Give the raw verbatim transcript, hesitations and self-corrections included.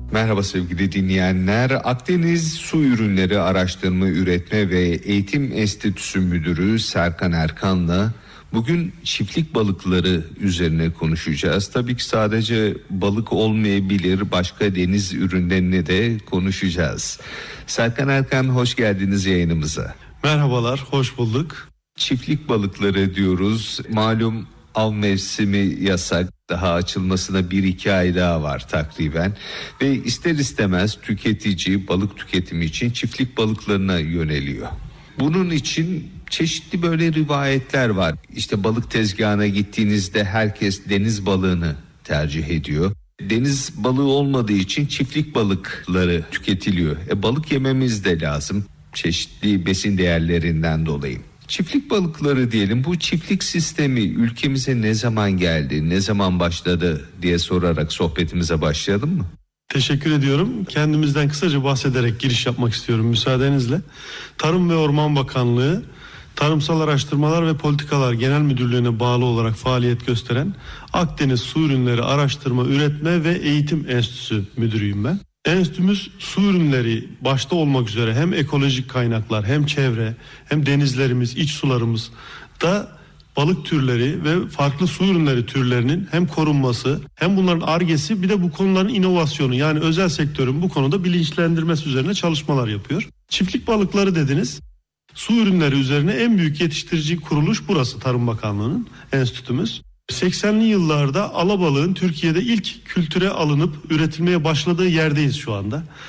Merhaba sevgili dinleyenler. Akdeniz Su Ürünleri Araştırma, Üretme ve Eğitim Enstitüsü Müdürü Serkan Erkan'la bugün çiftlik balıkları üzerine konuşacağız. Tabii ki sadece balık olmayabilir, başka deniz ürünlerini de konuşacağız. Serkan Erkan, hoş geldiniz yayınımıza. Merhabalar, hoş bulduk. Çiftlik balıkları diyoruz. Malum av mevsimi yasak. Daha açılmasına bir iki ay daha var takriben. Ve ister istemez tüketici balık tüketimi için çiftlik balıklarına yöneliyor. Bunun için çeşitli böyle rivayetler var. İşte balık tezgahına gittiğinizde herkes deniz balığını tercih ediyor. Deniz balığı olmadığı için çiftlik balıkları tüketiliyor. E, balık yememiz de lazım çeşitli besin değerlerinden dolayı. Çiftlik balıkları diyelim, bu çiftlik sistemi ülkemize ne zaman geldi, ne zaman başladı diye sorarak sohbetimize başlayalım mı? Teşekkür ediyorum. Kendimizden kısaca bahsederek giriş yapmak istiyorum müsaadenizle. Tarım ve Orman Bakanlığı, Tarımsal Araştırmalar ve Politikalar Genel Müdürlüğü'ne bağlı olarak faaliyet gösteren Akdeniz Su Ürünleri Araştırma, Üretme ve Eğitim Enstitüsü Müdürüyüm ben. Enstitümüz su ürünleri başta olmak üzere hem ekolojik kaynaklar, hem çevre, hem denizlerimiz, iç sularımız da balık türleri ve farklı su ürünleri türlerinin hem korunması, hem bunların Ar-Ge'si, bir de bu konuların inovasyonu, yani özel sektörün bu konuda bilinçlendirmesi üzerine çalışmalar yapıyor. Çiftlik balıkları dediniz. Su ürünleri üzerine en büyük yetiştirici kuruluş burası, Tarım Bakanlığı'nın enstitümüz. seksenli yıllarda alabalığın Türkiye'de ilk kültüre alınıp üretilmeye başladığı yerdeyiz şu anda.